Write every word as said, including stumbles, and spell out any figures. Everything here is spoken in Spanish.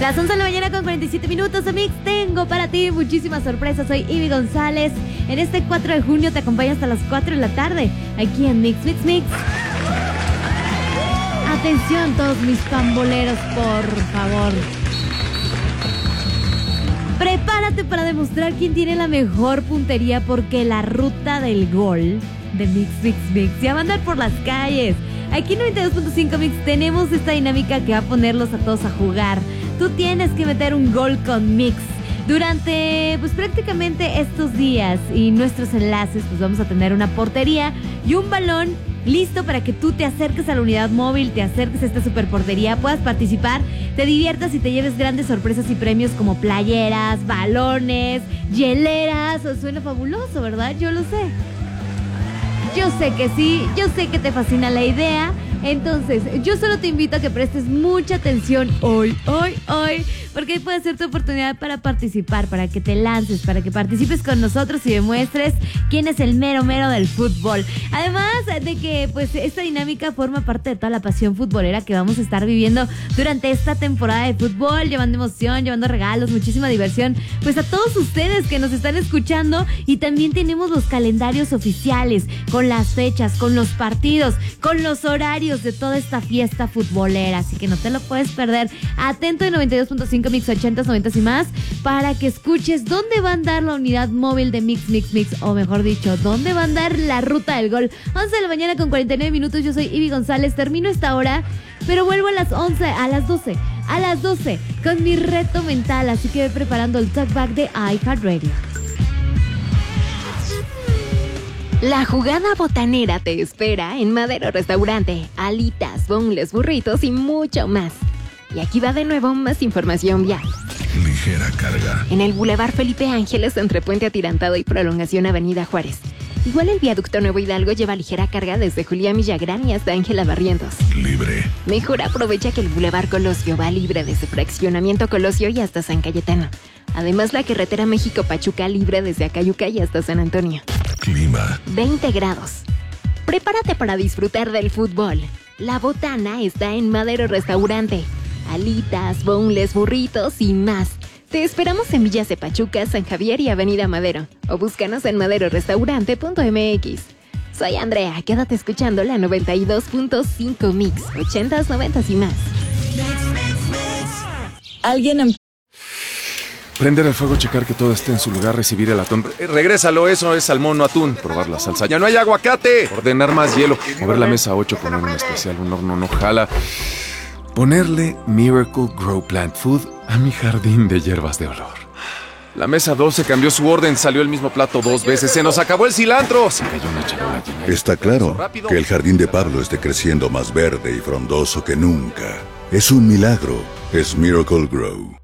Las once de la mañana con cuarenta y siete minutos de Mix. Tengo para ti muchísimas sorpresas. Soy Ivy González. En este cuatro de junio te acompaño hasta las cuatro de la tarde. Aquí en Mix, Mix, Mix. Atención todos mis pamboleros, por favor. Prepárate para demostrar quién tiene la mejor puntería, porque la ruta del gol de Mix, Mix, Mix ya va a andar por las calles. Aquí en noventa y dos punto cinco Mix tenemos esta dinámica que va a ponerlos a todos a jugar. Tú tienes que meter un gol con Mix. Durante pues prácticamente estos días y nuestros enlaces pues vamos a tener una portería y un balón listo para que tú te acerques a la unidad móvil, te acerques a esta super portería, puedas participar, te diviertas y te lleves grandes sorpresas y premios como playeras, balones, hieleras. Suena fabuloso, ¿verdad? Yo lo sé. Yo sé que sí, yo sé que te fascina la idea. Entonces, yo solo te invito a que prestes mucha atención hoy, hoy, hoy, porque puede ser tu oportunidad para participar, para que te lances, para que participes con nosotros y demuestres quién es el mero mero del fútbol. Además de que pues esta dinámica forma parte de toda la pasión futbolera que vamos a estar viviendo durante esta temporada de fútbol, llevando emoción, llevando regalos, muchísima diversión, pues a todos ustedes que nos están escuchando. Y también tenemos los calendarios oficiales, con las fechas, con los partidos, con los horarios de toda esta fiesta futbolera, así que no te lo puedes perder. Atento de noventa y dos punto cinco Mix ochentas, noventas y más para que escuches dónde va a andar la unidad móvil de Mix, Mix, Mix, o mejor dicho, dónde va a andar la ruta del gol. once de la mañana con cuarenta y nueve minutos. Yo soy Ivy González, termino esta hora, pero vuelvo a las once, a las doce, a las doce con mi reto mental, así que ve preparando el talkback de iHeartRadio. La jugada botanera te espera en Madero Restaurante. Alitas, boneless, burritos y mucho más. Y aquí va de nuevo más información vial. Ligera carga. En el Boulevard Felipe Ángeles, entre Puente Atirantado y Prolongación Avenida Juárez. Igual el viaducto Nuevo Hidalgo lleva ligera carga desde Julián Villagrán y hasta Ángela Barrientos. Libre. Mejor aprovecha que el Boulevard Colosio va libre desde Fraccionamiento Colosio y hasta San Cayetano. Además, la carretera México-Pachuca libre desde Acayuca y hasta San Antonio. Clima. veinte grados. Prepárate para disfrutar del fútbol. La botana está en Madero Restaurante. Alitas, boneless, burritos y más. Te esperamos en Villas de Pachuca, San Javier y Avenida Madero. O búscanos en madero restaurante punto m x. Soy Andrea, quédate escuchando la noventa y dos punto cinco Mix, ochentas, noventas y más. Alguien en... Prender el fuego, checar que todo esté en su lugar, recibir el atún. Eh, regrésalo, eso es salmón, no atún. Probar la salsa. ¡Ya no hay aguacate! Ordenar más hielo. Mover la mesa a ocho, poner un especial, un horno no jala. Ponerle Miracle Grow Plant Food a mi jardín de hierbas de olor. La mesa doce cambió su orden, salió el mismo plato dos veces. ¡Se nos acabó el cilantro! Se cayó una charola llena. Está claro que el jardín de Pablo esté creciendo más verde y frondoso que nunca. Es un milagro. Es Miracle Grow.